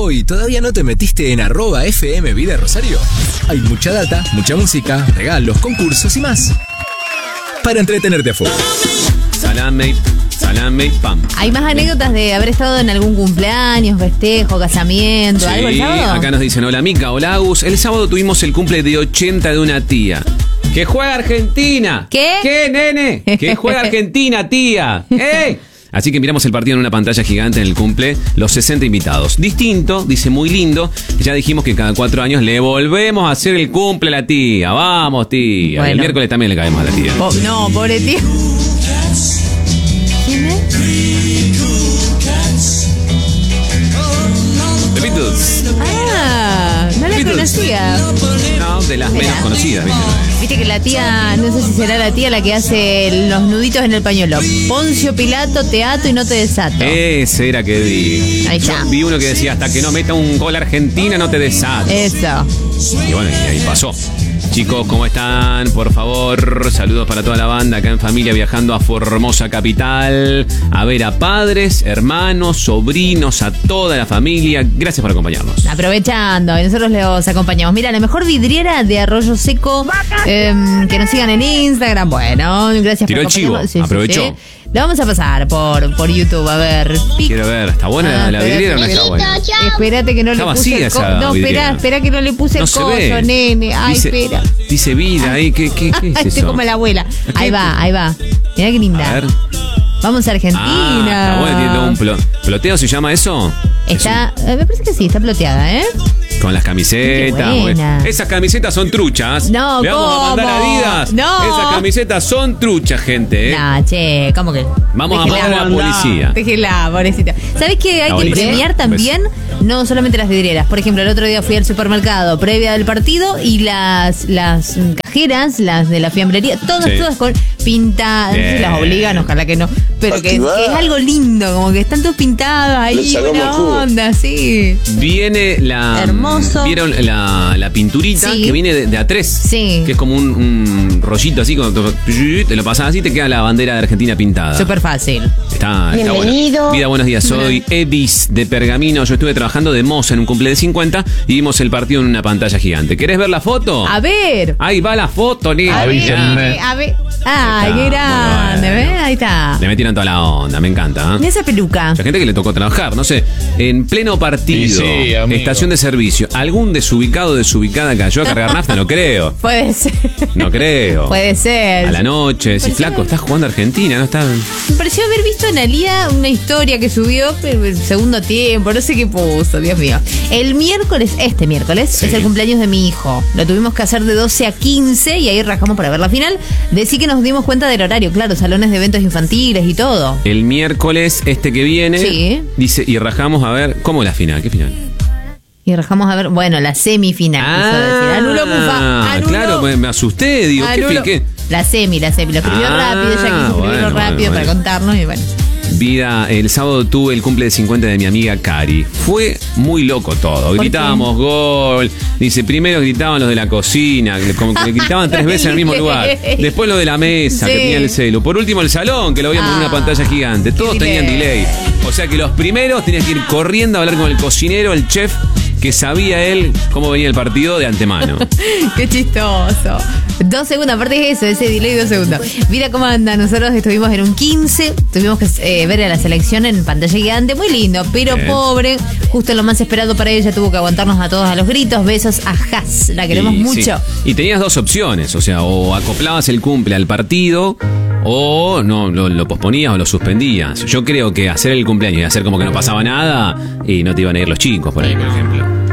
nuevo y todavía no te metiste en @FM Vida Rosario? Hay mucha data, mucha música, regalos, concursos y más para entretenerte a full. Salame, pam. ¿Hay más anécdotas de haber estado en algún cumpleaños, festejo, casamiento, algo el sábado? Acá nos dicen, hola Mica, hola Agus. El sábado tuvimos el cumple de 80 de una tía. ¡Que juega Argentina! ¿Qué? ¿Qué, nene? ¡Que juega Argentina, tía! ¡Ey! Así que miramos el partido en una pantalla gigante en el cumple, los 60 invitados. Distinto, dice muy lindo. Ya dijimos que cada 4 años le volvemos a hacer el cumple a la tía. Vamos, tía. Bueno. El miércoles también le caemos a la tía. No, pobre tía. ¿Quién es? The Beatles. No la Beatles. conocía. No, de las menos conocidas, ¿viste? Viste que la tía, no sé si será la tía la que hace los nuditos en el pañuelo. Poncio Pilato, te ato y no te desato. Ese era que vi. Ahí está. Yo vi uno que decía, hasta que no meta un gol Argentina no te desato. Eso. Y bueno, y ahí pasó. Chicos, ¿cómo están? Por favor, saludos para toda la banda acá en familia viajando a Formosa Capital. A ver a padres, hermanos, sobrinos, a toda la familia. Gracias por acompañarnos. Aprovechando, y nosotros los acompañamos. Mira, la mejor vidriera de Arroyo Seco, que nos sigan en Instagram. Bueno, gracias Tiró por el chivo, acompañarnos. aprovechó. Lo vamos a pasar por YouTube, a ver. Quiero ver, ¿está buena la vidriera o no está buena? Espérate que no Está le puse vacía el esa No, vidriera. espera que no le puse No el se coso, ve. nene. Ay, espera. Dice vida ahí, ¿qué es Estoy eso? como la abuela. Ahí va. Mirá qué linda. A ver. Vamos a Argentina. Está bueno, tiene todo un ploteo, ¿se llama eso? Está, me parece que sí, está ploteada, ¿eh? Con las camisetas. Qué buena. Bueno. Esas camisetas son truchas. No, Le vamos a mandar a ¿cómo? Adidas. No. Esas camisetas son truchas, gente. No, che, ¿cómo que? Vamos a Déjela. mandar a la policía. Déjela, pobrecita. ¿Sabés qué hay La que policía. premiar también? No solamente las vidrieras. Por ejemplo, el otro día fui al supermercado previa del partido y las cajeras, las de la fiambrería, todas con pintadas. No sé si las obligan, ojalá que no. Pero que es algo lindo, como que están todos pintados ahí, buena onda, sí. Viene la... Hermoso. ¿Vieron la pinturita? Sí. Que viene de A3. Sí. Que es como un rollito así, cuando te lo pasas así te queda la bandera de Argentina pintada. Súper fácil. Está Bienvenido. bueno. Vida, buenos días. Soy Evis de Pergamino. Yo estuve trabajando de moza en un cumple de 50 y vimos el partido en una pantalla gigante. ¿Querés ver la foto? A ver. Ahí va la foto, nena. A ver. Ay, qué grande, Bueno. ¿ves? Ahí está. Le metieron toda la onda, me encanta. Mira esa peluca. Mucha gente que le tocó trabajar, no sé, en pleno partido, Sí, amigo. estación de servicio, ¿algún desubicado o desubicada cayó a cargar nafta? No creo. Puede ser. No creo. Puede ser. A la noche, si Pareció flaco, ver- estás jugando a Argentina, ¿no? Está... Me pareció haber visto en Alía una historia que subió, pero el segundo tiempo, no sé qué puso, Dios mío. Este miércoles, Sí. es el cumpleaños de mi hijo. Lo tuvimos que hacer de 12 a 15 y ahí rajamos para ver la final. Decí que nos dimos cuenta del horario, claro, salones de eventos infantiles y todo. El miércoles que viene, Sí. dice, y rajamos a ver, ¿cómo la final? ¿Qué final? Y rajamos a ver, bueno, la semifinal, quiso decir. Anuló, Mufa, anuló. Claro, me asusté, digo, Anuló. ¿qué? La semi, lo escribió Ah, rápido, ya quiso escribirlo bueno, rápido bueno. para contarnos y bueno. Vida, el sábado tuve el cumple de 50 de mi amiga Cari. Fue muy loco todo. qué? Gritábamos gol. Dice, primero gritaban los de la cocina, como que gritaban 3 veces en el mismo lugar. Después lo de la mesa, Sí. que tenía el celu. Por último, el salón, que lo veíamos en una pantalla gigante. Todos qué tenían delay. O sea que los primeros tenías que ir corriendo a hablar con el cocinero, el chef, que sabía él cómo venía el partido de antemano. Qué chistoso. 2 segundos, aparte es eso, ese delay 2 segundos. Mira cómo anda, nosotros estuvimos en un 15, tuvimos que ver a la selección en pantalla gigante, muy lindo, pero Bien. pobre, justo lo más esperado para ella, tuvo que aguantarnos a todos a los gritos. Besos a Has, la queremos Y, mucho. sí. Y tenías 2 opciones, o sea, o acoplabas el cumple al partido o no lo posponías o lo suspendías. Yo creo que hacer el cumpleaños y hacer como que no pasaba nada y no te iban a ir los chicos por ahí, por ejemplo.